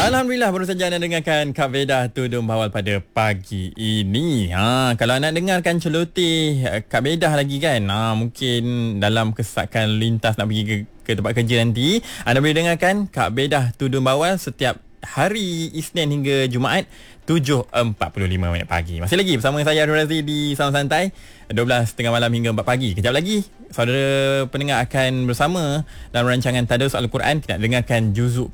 Alhamdulillah, baru saja anda dengarkan Kak Bedah Tudung Bawal pada pagi ini. Kalau anda dengarkan celoteh Kak Bedah lagi kan, mungkin dalam kesesakan lintas nak pergi ke tempat kerja nanti, anda boleh dengarkan Kak Bedah Tudung Bawal setiap hari Isnin hingga Jumaat 7.45 pagi. Masih lagi bersama saya Arun Razli di Sound Santai 12.30 malam hingga 4 pagi. Kejap lagi saudara pendengar akan bersama dalam rancangan Tadarus Al-Quran. Kita nak dengarkan juzuk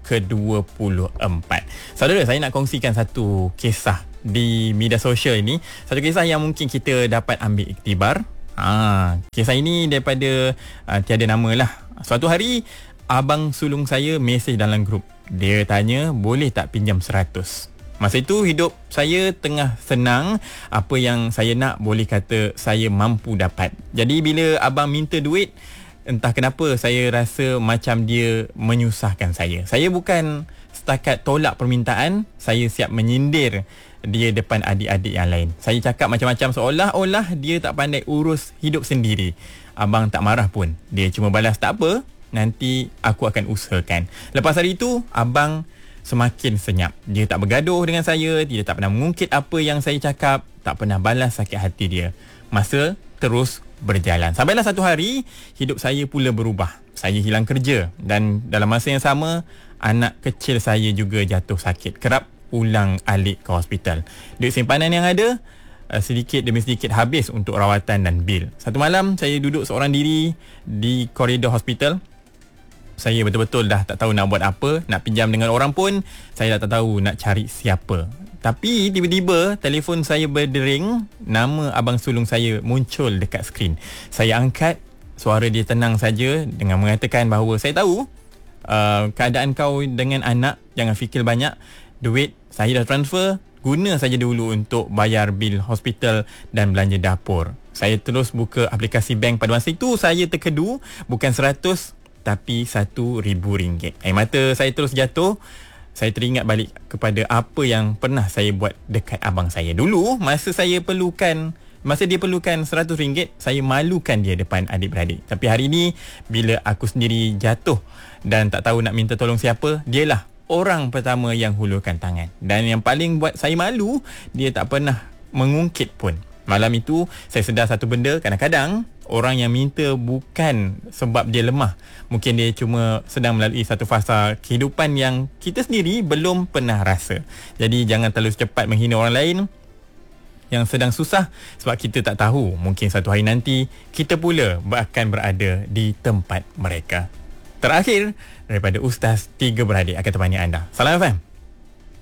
ke-24. Saudara, saya nak kongsikan satu kisah di media sosial ini. Satu kisah yang mungkin kita dapat ambil iktibar. Kisah ini daripada tiada nama lah. Suatu hari abang sulung saya mesej dalam grup. Dia tanya boleh tak pinjam 100. Masa itu hidup saya tengah senang. Apa yang saya nak boleh kata saya mampu dapat. Jadi bila abang minta duit, entah kenapa saya rasa macam dia menyusahkan saya. Saya bukan setakat tolak permintaan, saya siap menyindir dia depan adik-adik yang lain. Saya cakap macam-macam seolah-olah dia tak pandai urus hidup sendiri. Abang tak marah pun. Dia cuma balas, tak apa, nanti aku akan usahakan. Lepas hari itu, abang semakin senyap. Dia tak bergaduh dengan saya, dia tak pernah mengungkit apa yang saya cakap, tak pernah balas sakit hati dia. Masa terus berjalan. Sampailah satu hari, hidup saya pula berubah. Saya hilang kerja dan dalam masa yang sama, anak kecil saya juga jatuh sakit. Kerap ulang alik ke hospital. Duit simpanan yang ada, sedikit demi sedikit habis untuk rawatan dan bil. Satu malam, saya duduk seorang diri di koridor hospital. Saya betul-betul dah tak tahu nak buat apa. Nak pinjam dengan orang pun saya dah tak tahu nak cari siapa. Tapi tiba-tiba telefon saya berdering. Nama abang sulung saya muncul dekat skrin. Saya angkat. Suara dia tenang saja dengan mengatakan bahawa saya tahu keadaan kau dengan anak, jangan fikir banyak. Duit saya dah transfer, guna saja dulu untuk bayar bil hospital dan belanja dapur. Saya terus buka aplikasi bank. Pada masa itu saya terkedu. Bukan 100 tapi RM1,000. Air mata saya terus jatuh. Saya teringat balik kepada apa yang pernah saya buat dekat abang saya. Dulu masa dia perlukan RM100, saya malukan dia depan adik-beradik. Tapi hari ini bila aku sendiri jatuh dan tak tahu nak minta tolong siapa, dialah orang pertama yang hulurkan tangan. Dan yang paling buat saya malu, dia tak pernah mengungkit pun. Malam itu saya sedar satu benda. Kadang-kadang orang yang minta bukan sebab dia lemah. Mungkin dia cuma sedang melalui satu fasa kehidupan yang kita sendiri belum pernah rasa. Jadi jangan terlalu cepat menghina orang lain yang sedang susah, sebab kita tak tahu, mungkin satu hari nanti kita pula akan berada di tempat mereka. Terakhir, daripada Ustaz 3 Beradik akan temani anda. Salam FM.